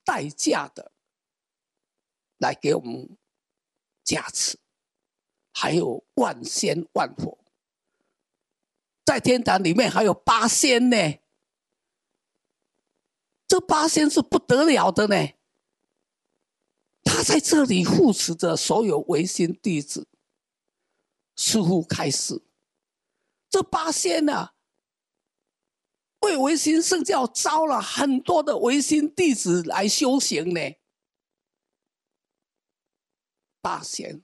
代价的来给我们加持，还有万仙万佛，在天堂里面还有八仙呢。这八仙是不得了的呢，他在这里护持着所有唯心弟子。师父开示，这八仙啊，为唯心圣教招了很多的唯心弟子来修行呢。八仙，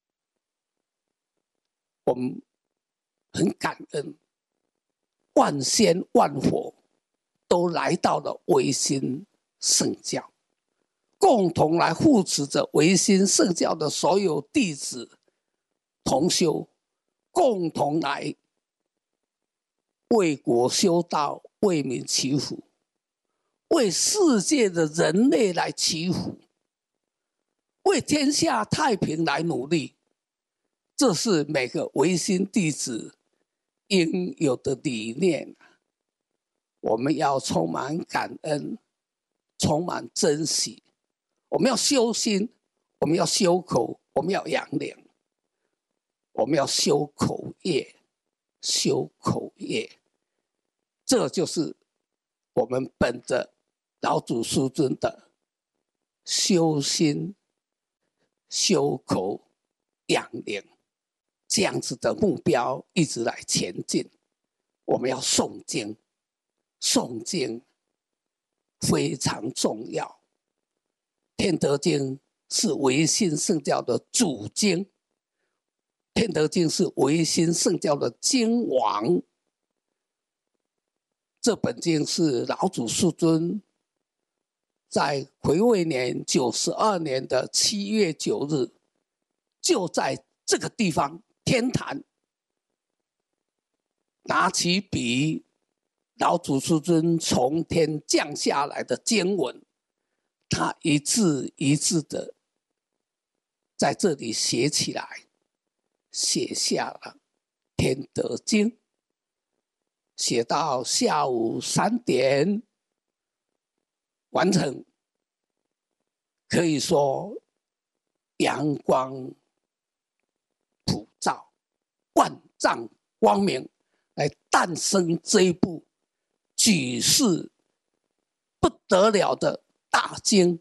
我们很感恩，万仙万佛都来到了唯心圣教，共同来护持着唯心圣教的所有弟子同修，共同来为国修道，为民祈福，为世界的人类来祈福，为天下太平来努力。这是每个唯心弟子应有的理念。我们要充满感恩，充满珍惜。我们要修心，我们要修口，我们要养灵，我们要修口业，修口业。这就是我们本着老祖师尊的修心、修口、养灵这样子的目标一直来前进。我们要诵经，诵经非常重要。天德经是唯心圣教的主经，天德经是唯心圣教的经王。这本经是老祖师尊在癸未年92年的7月9日，就在这个地方天坛，拿起笔，老祖师尊从天降下来的经文，他一字一字的在这里写起来，写下了天德经，写到下午3点完成。可以说阳光普照，万丈光明，来诞生这一部举世不得了的大经，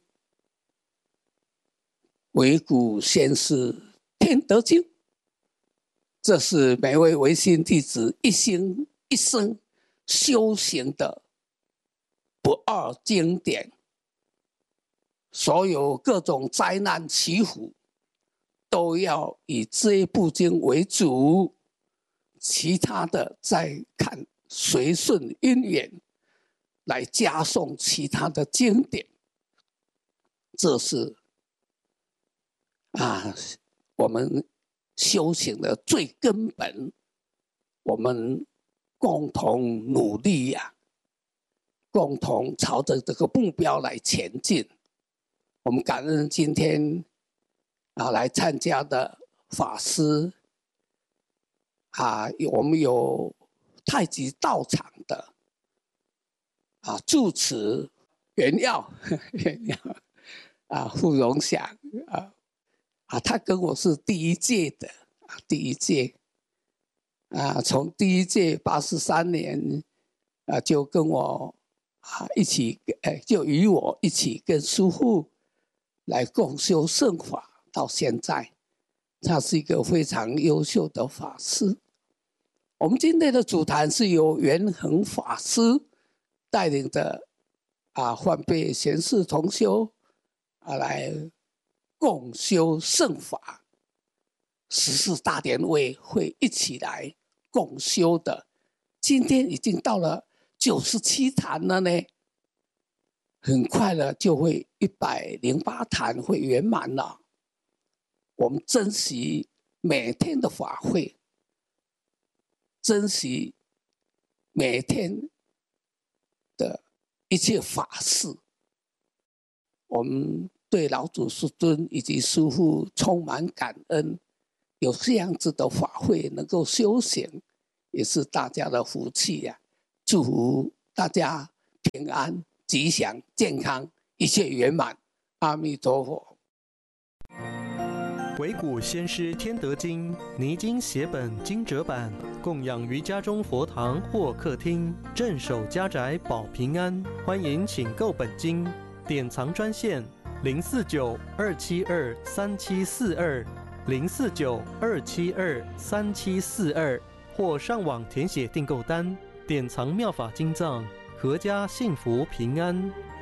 惟古先师天德经。这是每位唯心弟子一生修行的不二经典。所有各种灾难起伏都要以这一部经为主，其他的再看随顺因缘来加诵其他的经典。这是我们修行的最根本，我们共同努力共同朝着这个目标来前进。我们感恩今天来参加的法师我们有太极道场的住持袁耀傅荣祥他跟我是第一届的从第一届83年就跟我一起就与我一起跟师父来共修圣法，到现在他是一个非常优秀的法师。我们今天的主坛是由圆恒法师带领的换辈贤士同修来共修圣法，14大典位会一起来共修的。今天已经到了97坛了呢，很快了就会108坛会圆满了。我们珍惜每天的法会，珍惜每天的一切法事。我们对老祖师尊以及师父充满感恩，有这样子的法会能够修行，也是大家的福气祝福大家平安吉祥健康， 一切圆满。阿弥陀佛。 唯古先师天德经拟经写本经折版，供养于家中佛堂或客厅，镇守家宅保平安。欢迎请购本经，典藏专线049-272-3742，049-272-3742，或上网填写订购单，典藏妙法经藏，阖家幸福平安。